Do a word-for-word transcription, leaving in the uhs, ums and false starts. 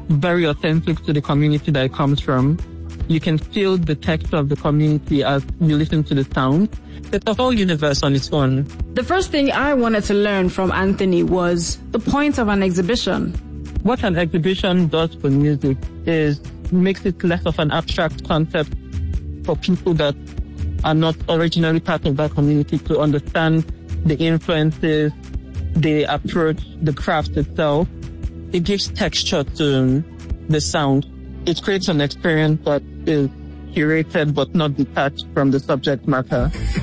very authentic to the community that it comes from. You can feel the texture of the community as you listen to the sound. It's a whole universe on its own. The first thing I wanted to learn from Anthony was the point of an exhibition. What an exhibition does for music is makes it less of an abstract concept for people that are not originally part of that community to understand the influences, the approach, the craft itself. It gives texture to the sound. It creates an experience that is curated but not detached from the subject matter.